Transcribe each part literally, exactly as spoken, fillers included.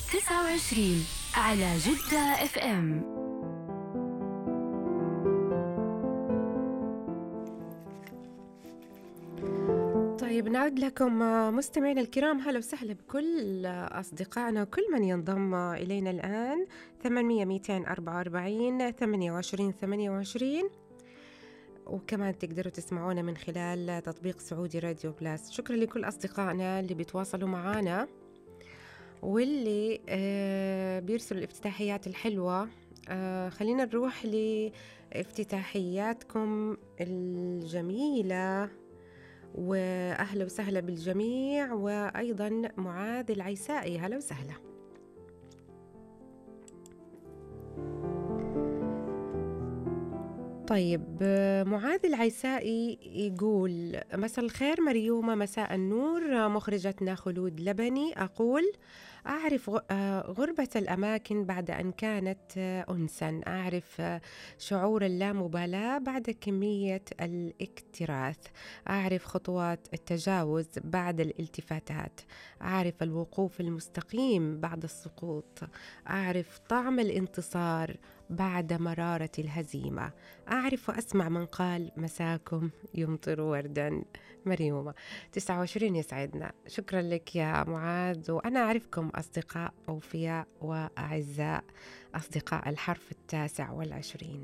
تسعة وعشرين على جدة اف ام. طيب نعود لكم مستمعينا الكرام، هلا وسهلا بكل أصدقائنا وكل من ينضم إلينا الآن. ثمانمية مئتين وأربعة وأربعين ثمانية وعشرين ثمانية وعشرين، وكمان تقدروا تسمعونا من خلال تطبيق سعودي راديو بلاس. شكرا لكل أصدقائنا اللي بيتواصلوا معنا واللي آه بيرسلوا الافتتاحيات الحلوة. آه خلينا نروح لافتتاحياتكم الجميلة، وأهلا وسهلا بالجميع. وأيضا معاذ العيسائي، هلا وسهلا. طيب معاذ العيسائي يقول: مساء الخير مريومة. مساء النور مخرجتنا خلود لبني. أقول: أعرف غربة الأماكن بعد أن كانت أنسا، أعرف شعور اللامبالاة بعد كمية الاكتراث، أعرف خطوات التجاوز بعد الالتفاتات، أعرف الوقوف المستقيم بعد السقوط، أعرف طعم الانتصار بعد مرارة الهزيمة، أعرف وأسمع من قال مساكم يمطر وردا. مريومة تسعة وعشرين يسعدنا. شكرا لك يا معاذ، وأنا أعرفكم أصدقاء أوفياء وأعزاء، أصدقاء الحرف التاسع والعشرين.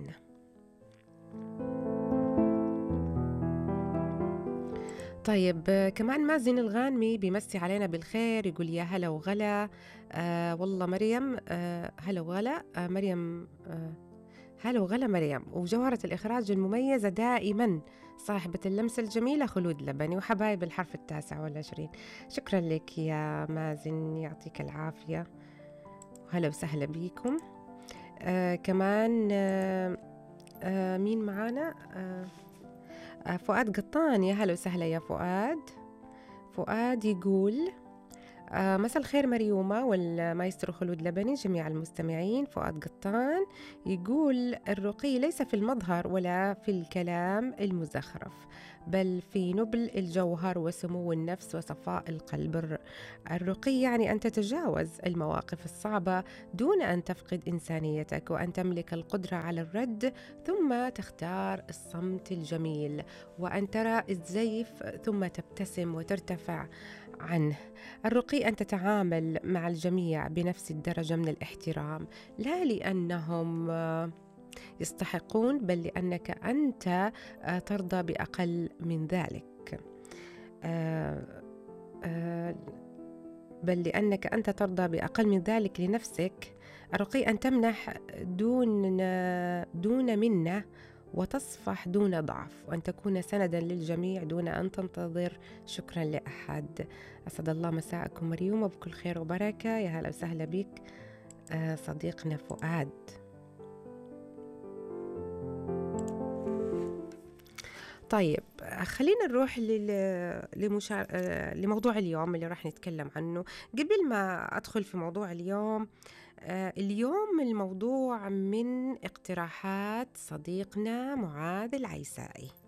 طيب كمان مازن الغانمي بيمسي علينا بالخير، يقول: يا هلا وغلا. آه والله مريم، آه هلا وغلا. آه مريم، آه هلا وغلا مريم. وجوهرة الإخراج المميزة دائما صاحبة اللمسة الجميلة خلود لبني، وحبايب الحرف التاسع والعشرين. شكرا لك يا مازن، يعطيك العافية، وهلا وسهلا بيكم. آه كمان آه آه مين معانا؟ آه آه فؤاد قطان، يا هلا وسهلا يا فؤاد. فؤاد يقول: آه مساء الخير مريومة والمايسترو خلود لبني، جميع المستمعين. فؤاد قطان يقول: الرقي ليس في المظهر ولا في الكلام المزخرف، بل في نبل الجوهر وسمو النفس وصفاء القلب. الرقي يعني أن تتجاوز المواقف الصعبة دون أن تفقد إنسانيتك، وأن تملك القدرة على الرد ثم تختار الصمت الجميل، وأن ترى الزيف ثم تبتسم وترتفع عنه. الرقي أن تتعامل مع الجميع بنفس الدرجة من الاحترام، لا لأنهم يستحقون، بل لأنك أنت ترضى بأقل من ذلك، بل لأنك أنت ترضى بأقل من ذلك لنفسك. الرقي أن تمنح دون دون منة، وتصفح دون ضعف، وأن تكون سندا للجميع دون أن تنتظر شكرا لأحد. أسعد الله مساءكم مريومة بكل خير وبركة. يا هلا وسهلا بك صديقنا فؤاد. طيب خلينا نروح لمشار... لموضوع اليوم اللي راح نتكلم عنه. قبل ما أدخل في موضوع اليوم، اليوم الموضوع من اقتراحات صديقنا معاذ العيسائي.